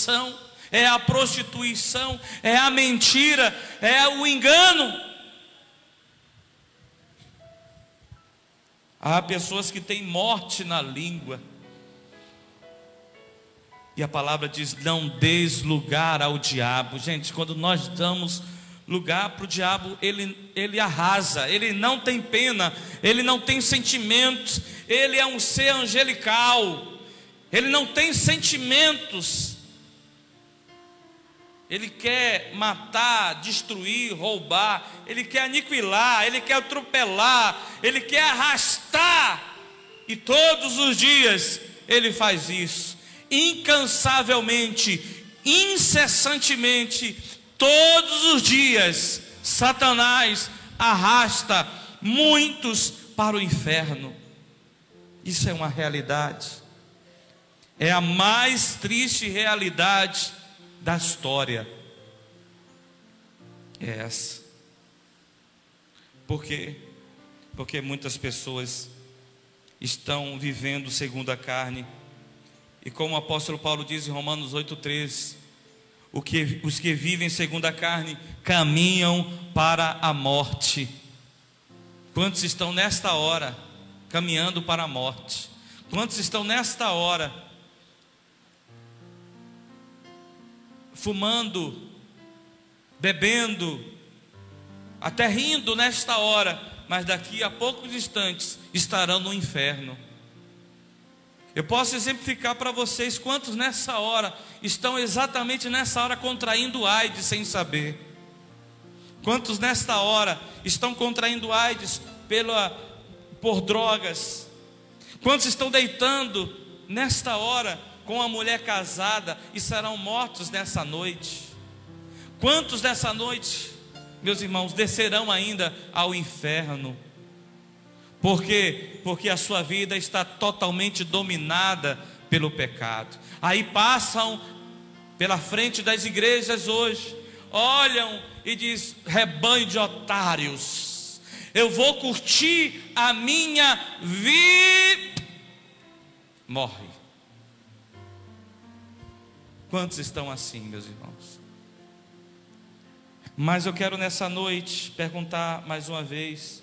traição, é a prostituição, é a mentira, é o engano. Há pessoas que têm morte na língua. E a palavra diz: não deis lugar ao diabo. Gente, quando nós damos lugar para o diabo, ele arrasa, ele não tem pena, ele não tem sentimentos, ele é um ser angelical, ele não tem sentimentos. Ele quer matar, destruir, roubar, ele quer aniquilar, ele quer atropelar, ele quer arrastar, e todos os dias ele faz isso, incansavelmente, incessantemente, todos os dias. Satanás arrasta muitos para o inferno. Isso é uma realidade, é a mais triste realidade da história, é essa. Por quê? Porque muitas pessoas estão vivendo segundo a carne, e como o apóstolo Paulo diz em Romanos 8,13, os que vivem segundo a carne caminham para a morte. Quantos estão nesta hora caminhando para a morte? Quantos estão nesta hora fumando, bebendo, até rindo nesta hora, mas daqui a poucos instantes estarão no inferno? Eu posso exemplificar para vocês quantos nessa hora estão exatamente nessa hora contraindo AIDS sem saber. Quantos nesta hora estão contraindo AIDS por drogas? Quantos estão deitando nesta hora com a mulher casada e serão mortos nessa noite? Quantos nessa noite, meus irmãos, descerão ainda ao inferno? Por quê? Porque a sua vida está totalmente dominada pelo pecado. Aí passam pela frente das igrejas hoje, olham e diz: rebanho de otários, eu vou curtir a minha vida. Morre. Quantos estão assim, meus irmãos? Mas eu quero nessa noite perguntar mais uma vez,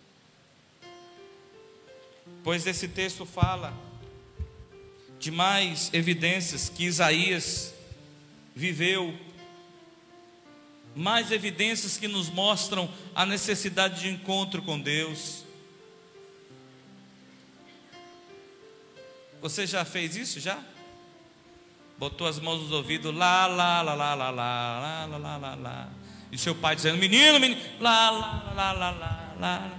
pois esse texto fala de mais evidências que Isaías viveu, mais evidências que nos mostram a necessidade de encontro com Deus. Você já fez isso já? Botou as mãos nos ouvidos, lá, lá, lá, lá, lá, lá, lá, lá, lá, lá. E seu pai dizendo: menino, menino, lá, lá, lá, lá, lá, lá.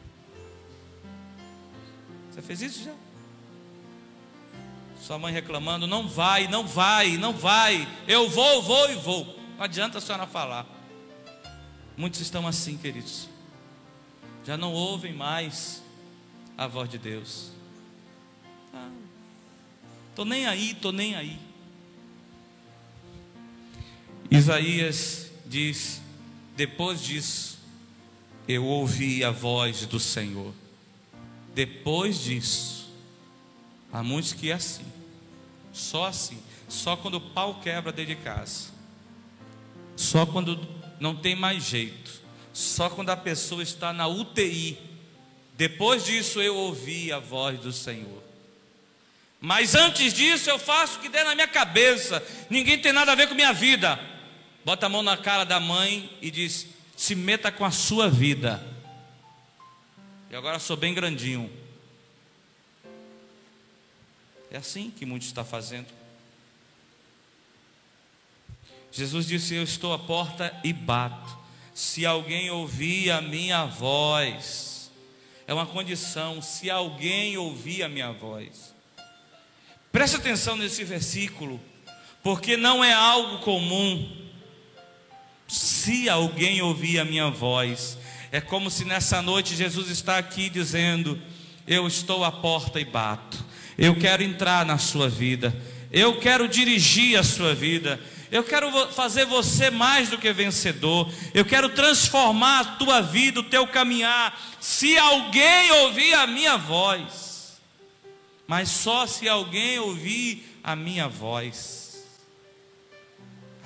Você fez isso já? Sua mãe reclamando: não vai, não vai, não vai. Eu vou e vou. Não adianta a senhora falar. Muitos estão assim, queridos. Já não ouvem mais a voz de Deus. Tô nem aí, tô nem aí. Isaías diz: depois disso eu ouvi a voz do Senhor. Depois disso, há muitos que é assim, só quando o pau quebra dentro de casa, só quando não tem mais jeito, só quando a pessoa está na UTI. Depois disso eu ouvi a voz do Senhor. Mas antes disso eu faço o que der na minha cabeça, ninguém tem nada a ver com minha vida. Bota a mão na cara da mãe e diz: se meta com a sua vida. E agora sou bem grandinho. É assim que muitos estão fazendo. Jesus disse: eu estou à porta e bato. Se alguém ouvir a minha voz, é uma condição, se alguém ouvir a minha voz. Preste atenção nesse versículo, porque não é algo comum. Se alguém ouvir a minha voz, é como se nessa noite Jesus está aqui dizendo: eu estou à porta e bato. Eu quero entrar na sua vida, eu quero dirigir a sua vida, eu quero fazer você mais do que vencedor, eu quero transformar a tua vida, o teu caminhar. Se alguém ouvir a minha voz, mas só se alguém ouvir a minha voz.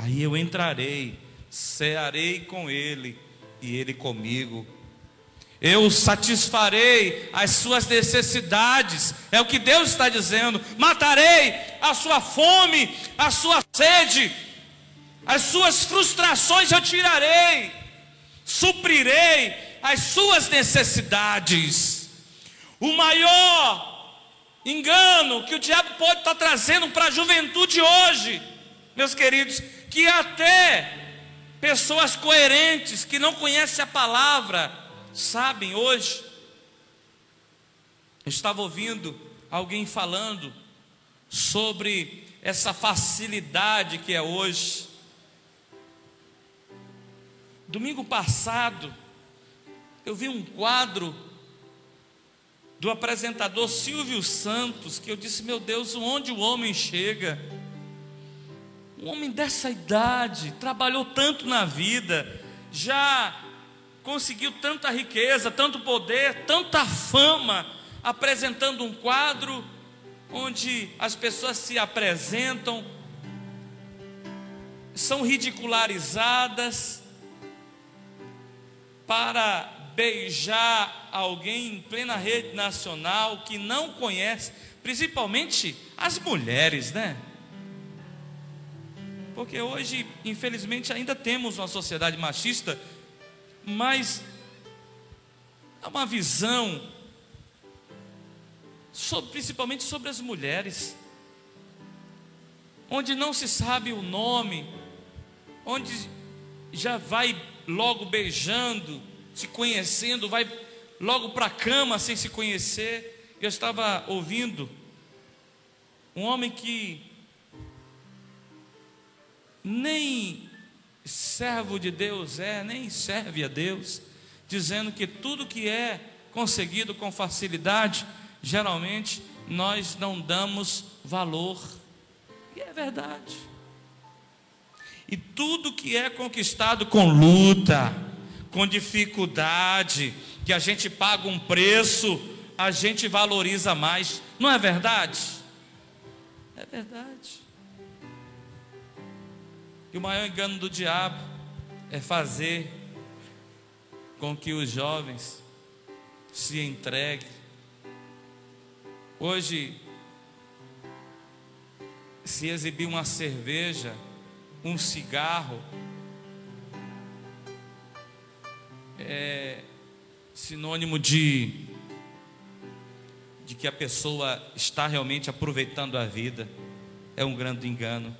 Aí eu entrarei, cearei com ele e ele comigo. Eu satisfarei as suas necessidades, é o que Deus está dizendo. Matarei a sua fome, a sua sede, as suas frustrações eu tirarei, suprirei as suas necessidades. O maior engano que o diabo pode estar trazendo para a juventude hoje, meus queridos, que até pessoas coerentes, que não conhecem a palavra, sabem hoje. Eu estava ouvindo alguém falando sobre essa facilidade que é hoje. Domingo passado, eu vi um quadro do apresentador Silvio Santos, que eu disse, meu Deus, onde o homem chega? Um homem dessa idade, trabalhou tanto na vida, já conseguiu tanta riqueza, tanto poder, tanta fama, apresentando um quadro onde as pessoas se apresentam, são ridicularizadas para beijar alguém em plena rede nacional que não conhece, principalmente as mulheres, né? Porque hoje, infelizmente, ainda temos uma sociedade machista, mas há uma visão, principalmente sobre as mulheres, onde não se sabe o nome, onde já vai logo beijando, se conhecendo, vai logo para a cama sem se conhecer. Eu estava ouvindo um homem que nem servo de Deus nem serve a Deus, dizendo que tudo que é conseguido com facilidade, geralmente nós não damos valor. E é verdade. E tudo que é conquistado com luta, com dificuldade, que a gente paga um preço, a gente valoriza mais. Não é verdade? É verdade. E o maior engano do diabo é fazer com que os jovens se entreguem. Hoje, se exibir uma cerveja, um cigarro, é sinônimo de que a pessoa está realmente aproveitando a vida. É um grande engano.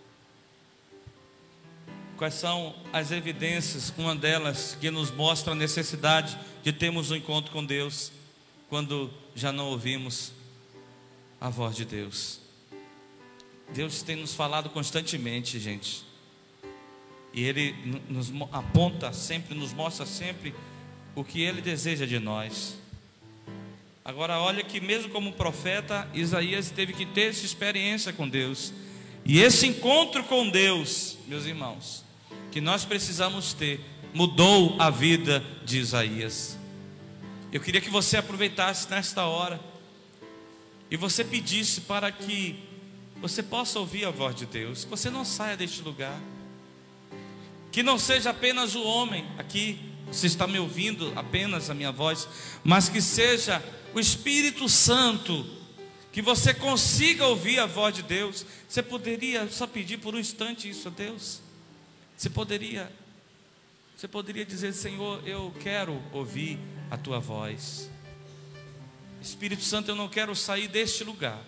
Quais são as evidências? Uma delas que nos mostra a necessidade de termos um encontro com Deus, quando já não ouvimos a voz de Deus. Deus tem nos falado constantemente, gente, e Ele nos aponta sempre, nos mostra sempre o que Ele deseja de nós. Agora olha que mesmo como profeta, Isaías teve que ter essa experiência com Deus, e esse encontro com Deus, meus irmãos, que nós precisamos ter, mudou a vida de Isaías. Eu queria que você aproveitasse nesta hora e você pedisse para que você possa ouvir a voz de Deus, que você não saia deste lugar, que não seja apenas o homem aqui, você está me ouvindo apenas a minha voz, mas que seja o Espírito Santo, que você consiga ouvir a voz de Deus. Você poderia só pedir por um instante isso a Deus? Você poderia dizer, Senhor, eu quero ouvir a tua voz. Espírito Santo, eu não quero sair deste lugar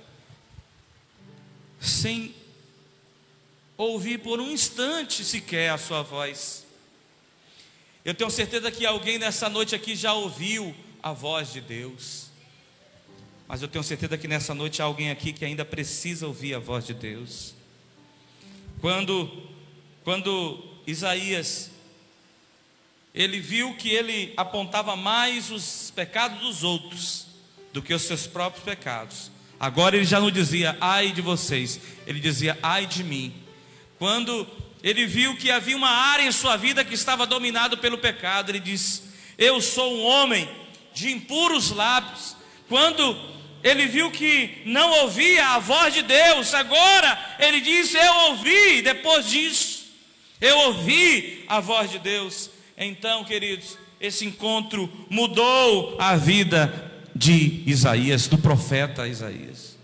sem ouvir por um instante sequer a sua voz. Eu tenho certeza que alguém nessa noite aqui já ouviu a voz de Deus, mas eu tenho certeza que nessa noite há alguém aqui que ainda precisa ouvir a voz de Deus. Quando Isaías, ele viu que ele apontava mais os pecados dos outros do que os seus próprios pecados. Agora ele já não dizia, ai de vocês, ele dizia, ai de mim. Quando ele viu que havia uma área em sua vida que estava dominada pelo pecado, ele disse, eu sou um homem de impuros lábios. Quando ele viu que não ouvia a voz de Deus, agora ele disse, eu ouvi. Depois disso, Eu ouvi a voz de Deus. Então, queridos, esse encontro mudou a vida de Isaías, do profeta Isaías.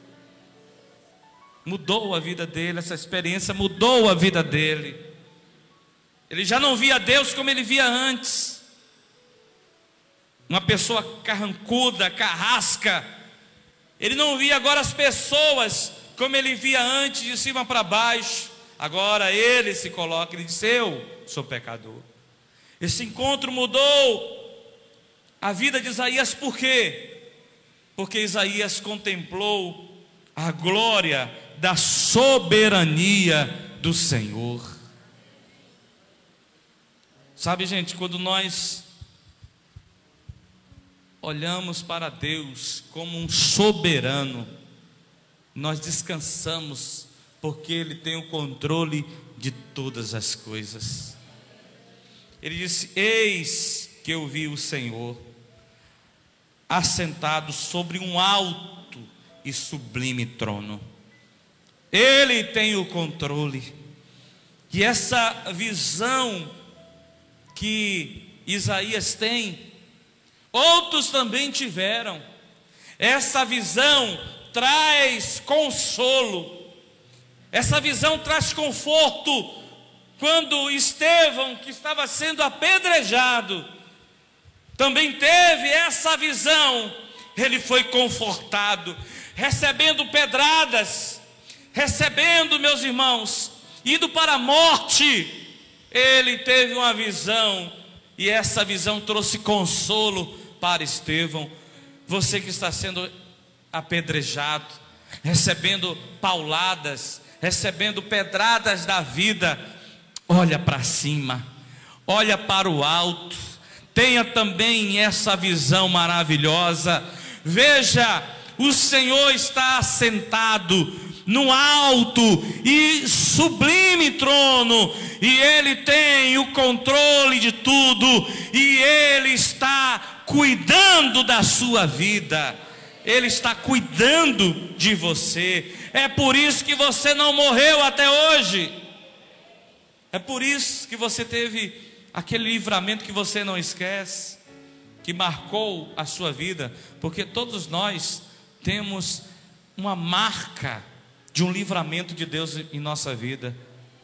Mudou a vida dele, essa experiência mudou a vida dele. Ele já não via Deus como ele via antes. Uma pessoa carrancuda, carrasca. Ele não via agora as pessoas como ele via antes, de cima para baixo. Agora ele se coloca, ele diz: eu sou pecador. Esse encontro mudou a vida de Isaías. Por quê? Porque Isaías contemplou a glória da soberania do Senhor. Sabe, gente, quando nós olhamos para Deus como um soberano, nós descansamos, porque Ele tem o controle de todas as coisas. Ele disse: eis que eu vi o Senhor assentado sobre um alto e sublime trono. Ele tem o controle. E essa visão que Isaías tem, outros também tiveram. Essa visão traz consolo, essa visão traz conforto. Quando Estevão, que estava sendo apedrejado, também teve essa visão, ele foi confortado, recebendo pedradas, recebendo, meus irmãos, indo para a morte, ele teve uma visão, e essa visão trouxe consolo para Estevão. Você que está sendo apedrejado, recebendo pauladas, recebendo pedradas da vida, olha para cima, olha para o alto, tenha também essa visão maravilhosa. Veja, o Senhor está assentado no alto e sublime trono, e Ele tem o controle de tudo, e Ele está cuidando da sua vida, Ele está cuidando de você. É por isso que você não morreu até hoje. É por isso que você teve aquele livramento que você não esquece, que marcou a sua vida, porque todos nós temos uma marca de um livramento de Deus em nossa vida.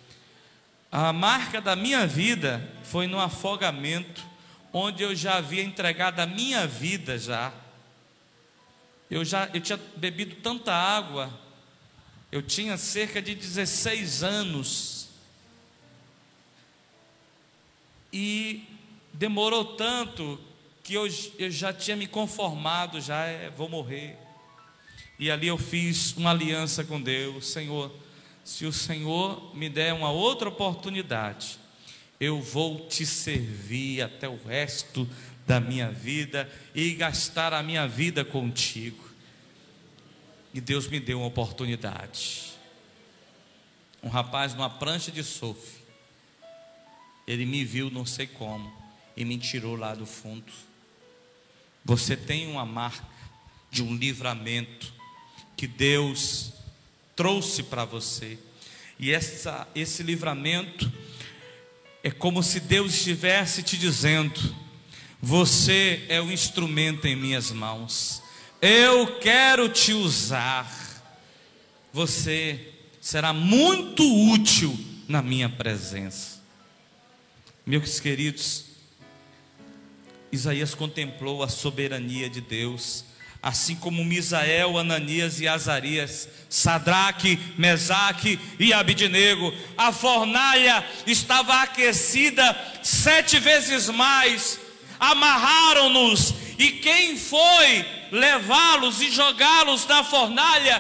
A marca da minha vida foi no afogamento, onde eu já havia entregado a minha vida já. Eu tinha bebido tanta água, eu tinha cerca de 16 anos, e demorou tanto que eu já tinha me conformado, vou morrer. E ali eu fiz uma aliança com Deus: Senhor, se o Senhor me der uma outra oportunidade, eu vou te servir até o resto da minha vida e gastar a minha vida contigo. E Deus me deu uma oportunidade. Um rapaz numa prancha de surf, ele me viu não sei como e me tirou lá do fundo. Você tem uma marca de um livramento que Deus trouxe para você, e esse livramento é como se Deus estivesse te dizendo: você é o instrumento em minhas mãos, eu quero te usar, você será muito útil na minha presença. Meus queridos, Isaías contemplou a soberania de Deus, assim como Misael, Ananias e Azarias, Sadraque, Mesaque e Abidnego. A fornalha estava aquecida 7 vezes mais, amarraram-nos, e quem foi levá-los e jogá-los na fornalha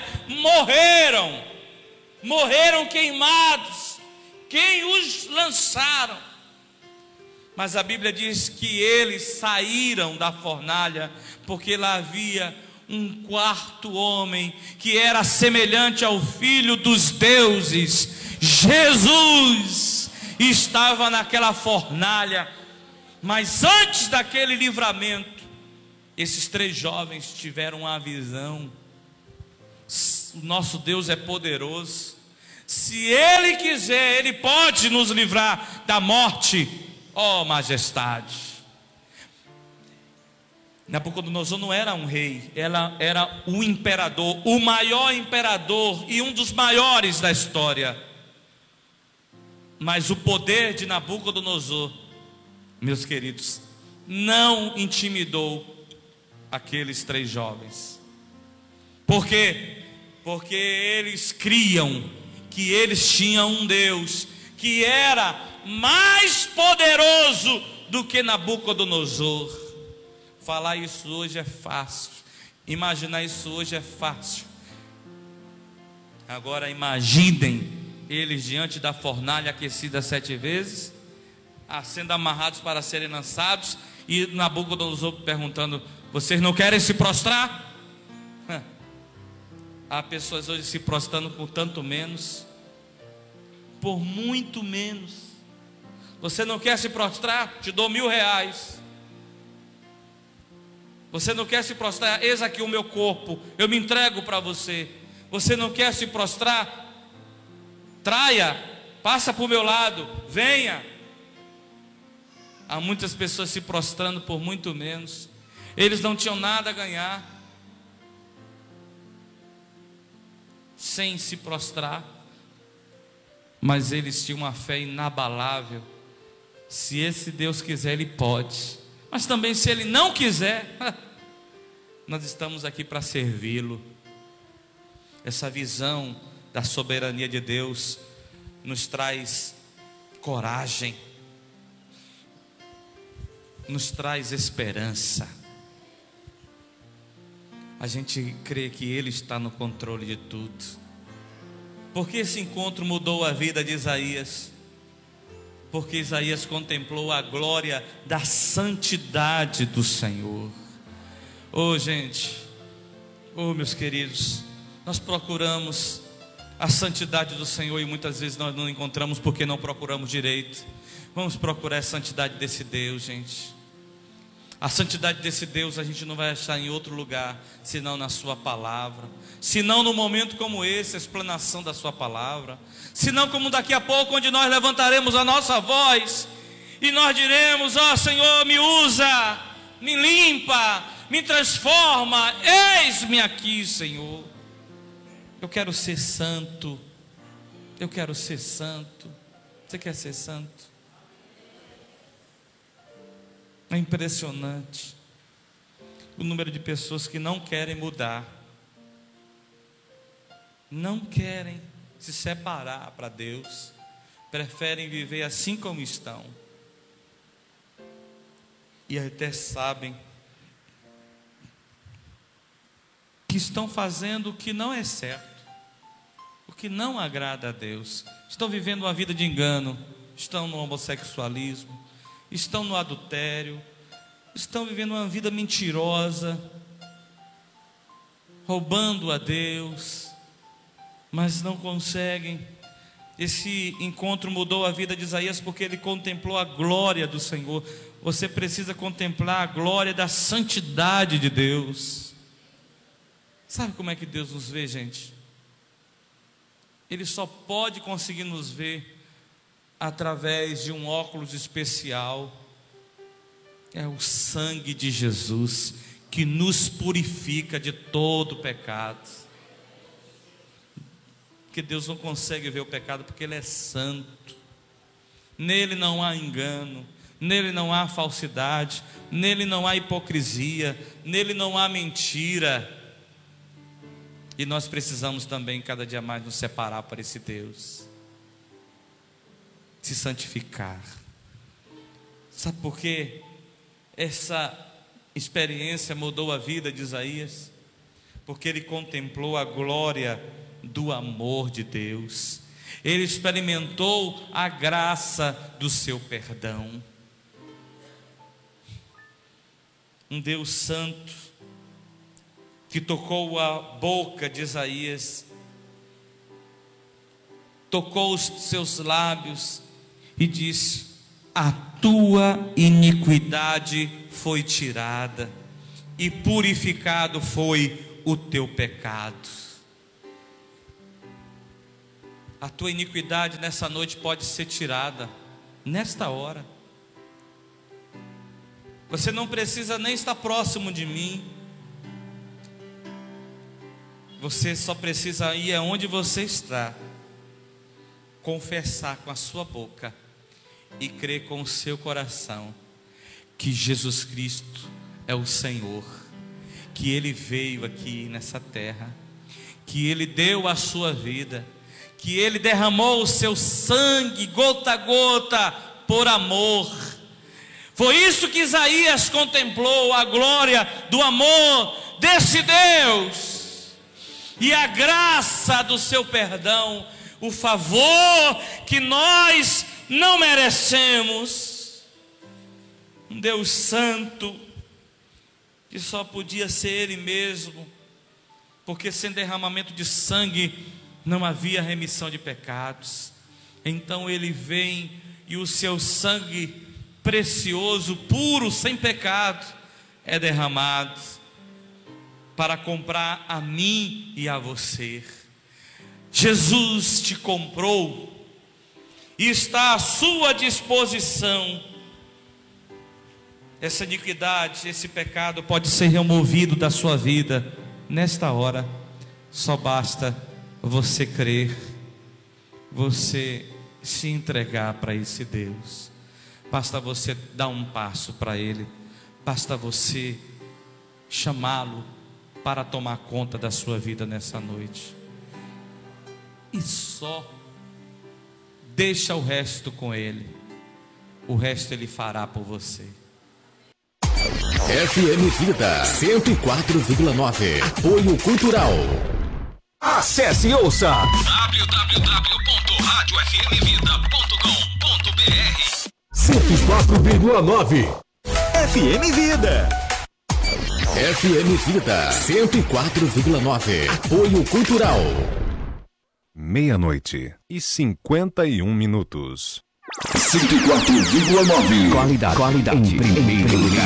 morreram queimados. Quem os lançaram? Mas a Bíblia diz que eles saíram da fornalha, porque lá havia um quarto homem, que era semelhante ao Filho dos deuses. Jesus estava naquela fornalha. Mas antes daquele livramento, esses 3 jovens tiveram uma visão. O nosso Deus é poderoso. Se Ele quiser, Ele pode nos livrar da morte, ó majestade. Nabucodonosor não era um rei, era um imperador, o maior imperador e um dos maiores da história. Mas o poder de Nabucodonosor, meus queridos, não intimidou aqueles 3 jovens. Por quê? Porque eles criam que eles tinham um Deus que era mais poderoso do que Nabucodonosor. Falar isso hoje é fácil, imaginar isso hoje é fácil. Agora imaginem eles diante da fornalha aquecida 7 vezes, sendo amarrados para serem lançados, e Nabucodonosor perguntando: vocês não querem se prostrar? Há pessoas hoje se prostrando por tanto menos, por muito menos. Você não quer se prostrar? Te dou R$1.000. Você não quer se prostrar? Eis aqui o meu corpo, eu me entrego para você. Você não quer se prostrar? Traia, passa para o meu lado, venha. Há muitas pessoas se prostrando por muito menos. Eles não tinham nada a ganhar sem se prostrar, mas eles tinham uma fé inabalável. Se esse Deus quiser, Ele pode. Mas também, se Ele não quiser, nós estamos aqui para servi-lo. Essa visão da soberania de Deus nos traz coragem, nos traz esperança. A gente crê que Ele está no controle de tudo. Porque esse encontro mudou a vida de Isaías? Porque Isaías contemplou a glória da santidade do Senhor. Oh, gente, oh, meus queridos, nós procuramos a santidade do Senhor e muitas vezes nós não encontramos porque não procuramos direito. Vamos procurar a santidade desse Deus, gente. A santidade desse Deus a gente não vai achar em outro lugar, senão na sua palavra, senão no momento como esse, a explanação da sua palavra, senão como daqui a pouco, onde nós levantaremos a nossa voz e nós diremos: ó Senhor, me usa, me limpa, me transforma, eis-me aqui, Senhor. Eu quero ser santo, eu quero ser santo. Você quer ser santo? É impressionante o número de pessoas que não querem mudar, não querem se separar para Deus, preferem viver assim como estão, e até sabem que estão fazendo o que não é certo, o que não agrada a Deus. Estão vivendo uma vida de engano, estão no homossexualismo, estão no adultério, estão vivendo uma vida mentirosa, roubando a Deus, mas não conseguem. Esse encontro mudou a vida de Isaías porque ele contemplou a glória do Senhor. Você precisa contemplar a glória da santidade de Deus. Sabe como é que Deus nos vê, gente? Ele só pode conseguir nos ver através de um óculos especial. É o sangue de Jesus que nos purifica de todo pecado. Porque Deus não consegue ver o pecado porque Ele é santo. Nele não há engano, nele não há falsidade, nele não há hipocrisia, nele não há mentira. E nós precisamos também cada dia mais nos separar para esse Deus, se santificar. Sabe por quê? Essa experiência mudou a vida de Isaías, porque ele contemplou a glória do amor de Deus, ele experimentou a graça do seu perdão. Um Deus santo que tocou a boca de Isaías, tocou os seus lábios e disse: a tua iniquidade foi tirada e purificado foi o teu pecado. A tua iniquidade nessa noite pode ser tirada, nesta hora. Você não precisa nem estar próximo de mim. Você só precisa ir aonde você está, confessar com a sua boca e crer com o seu coração que Jesus Cristo é o Senhor, que Ele veio aqui nessa terra, que Ele deu a sua vida, que Ele derramou o seu sangue gota a gota por amor. Foi isso que Isaías contemplou, a glória do amor desse Deus e a graça do seu perdão, o favor que nós não merecemos. Um Deus santo, que só podia ser Ele mesmo, porque sem derramamento de sangue não havia remissão de pecados. Então Ele vem e o seu sangue precioso, puro, sem pecado, é derramado para comprar a mim e a você. Jesus te comprou e está à sua disposição. Essa iniquidade, esse pecado pode ser removido da sua vida nesta hora. Só basta você crer, você se entregar para esse Deus. Basta você dar um passo para Ele, basta você chamá-lo para tomar conta da sua vida nessa noite. E só deixa o resto com Ele, o resto Ele fará por você. FM Vida 104,9. Apoio Cultural. Acesse e ouça www.radiofmvida.com.br 104,9. FM Vida. FM Vida 104,9. Apoio Cultural. 00:51. 104,9. Qualidade em primeiro lugar.